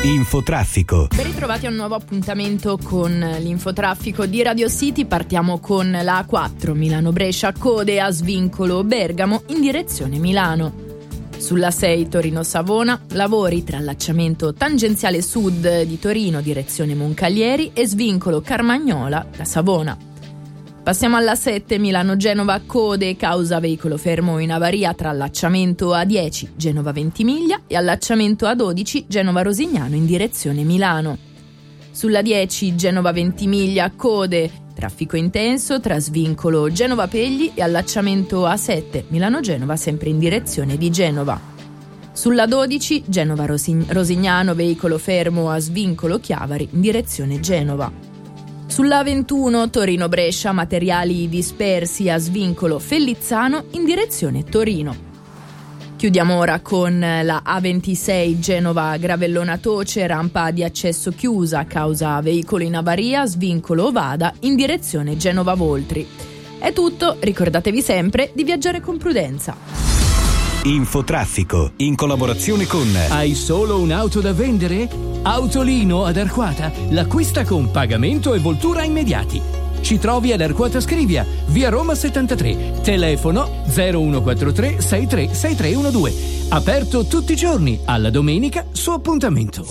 Infotraffico. Ben ritrovati a un nuovo appuntamento con l'infotraffico di Radio City. Partiamo con la A4 Milano-Brescia, code a svincolo Bergamo in direzione Milano. Sulla 6 Torino-Savona, lavori tra allacciamento tangenziale sud di Torino direzione Moncaglieri e svincolo Carmagnola da Savona. Passiamo alla 7 Milano-Genova, code causa veicolo fermo in avaria tra allacciamento A10 Genova-Ventimiglia e allacciamento A12 Genova-Rosignano in direzione Milano. Sulla 10 Genova-Ventimiglia, code traffico intenso tra svincolo Genova-Pegli e allacciamento A7 Milano-Genova sempre in direzione di Genova. Sulla 12 Genova-Rosignano, veicolo fermo a svincolo Chiavari in direzione Genova. Sulla 21 Torino-Brescia, materiali dispersi a svincolo Fellizzano in direzione Torino. Chiudiamo ora con la A26 Genova-Gravellona-Toce, rampa di accesso chiusa a causa veicolo in avaria, svincolo Ovada in direzione Genova-Voltri. È tutto, ricordatevi sempre di viaggiare con prudenza. Infotraffico, in collaborazione con... Hai solo un'auto da vendere? Autolino ad Arquata, l'acquista con pagamento e voltura immediati. Ci trovi ad Arquata Scrivia, via Roma 73, telefono 0143 63 6312. Aperto tutti i giorni, alla domenica su appuntamento.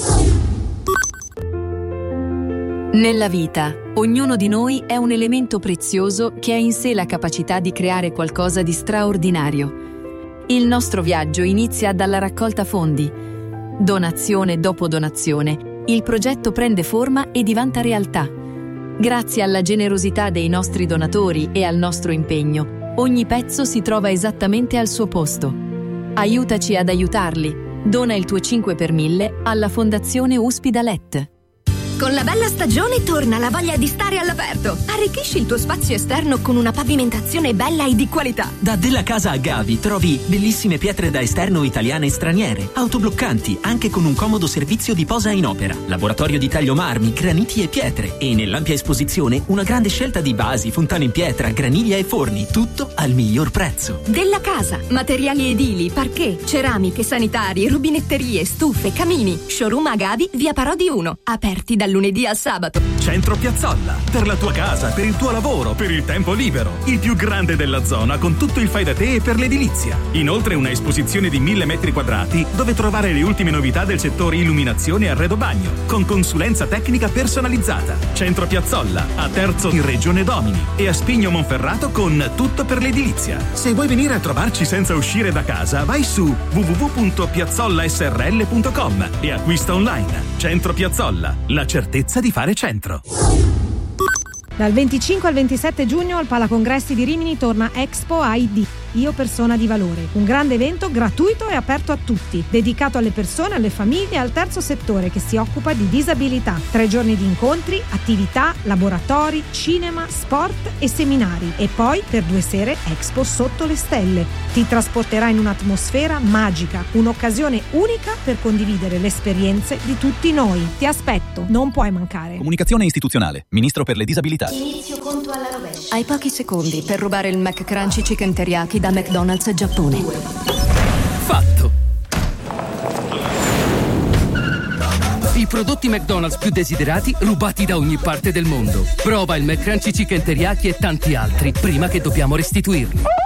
Nella vita, ognuno di noi è un elemento prezioso che ha in sé la capacità di creare qualcosa di straordinario. Il nostro viaggio inizia dalla raccolta fondi. Donazione dopo donazione, il progetto prende forma e diventa realtà. Grazie alla generosità dei nostri donatori e al nostro impegno, ogni pezzo si trova esattamente al suo posto. Aiutaci ad aiutarli. Dona il tuo 5 per 1000 alla Fondazione Uspidalet. Con la bella stagione torna la voglia di stare all'aperto. Arricchisci il tuo spazio esterno con una pavimentazione bella e di qualità. Da Della Casa a Gavi trovi bellissime pietre da esterno italiane e straniere, autobloccanti anche con un comodo servizio di posa in opera, laboratorio di taglio marmi, graniti e pietre e nell'ampia esposizione una grande scelta di basi, fontane in pietra, graniglia e forni, tutto al miglior prezzo. Della Casa, materiali edili, parquet, ceramiche, sanitari, rubinetterie, stufe, camini. Showroom a Gavi, via Parodi 1, aperti dal lunedì al sabato. Centro Piazzolla, per la tua casa, per il tuo lavoro, per il tempo libero. Il più grande della zona con tutto il fai da te e per l'edilizia. Inoltre una esposizione di 1000 metri quadrati dove trovare le ultime novità del settore illuminazione e arredo bagno, con consulenza tecnica personalizzata. Centro Piazzolla, a Terzo in Regione Domini e a Spigno Monferrato con tutto per l'edilizia. Se vuoi venire a trovarci senza uscire da casa, vai su www.piazzolasrl.com e acquista online. Centro Piazzolla, la certezza di fare centro. Dal 25 al 27 giugno al Palacongressi di Rimini torna Expo ID, Io Persona di Valore, un grande evento gratuito e aperto a tutti, dedicato alle persone, alle famiglie e al terzo settore che si occupa di disabilità. 3 giorni di incontri, attività, laboratori, cinema, sport e seminari. E poi per 2 sere Expo sotto le stelle. Ti trasporterà in un'atmosfera magica, un'occasione unica per condividere le esperienze di tutti noi. Ti aspetto, non puoi mancare. Comunicazione istituzionale, Ministro per le disabilità. Inizio conto alla rovescia. Hai pochi secondi per rubare il McCrunchy Chicken Teriyaki da McDonald's Giappone. Fatto! I prodotti McDonald's più desiderati rubati da ogni parte del mondo. Prova il McCrunchy Chicken Teriyaki e tanti altri prima che dobbiamo restituirli.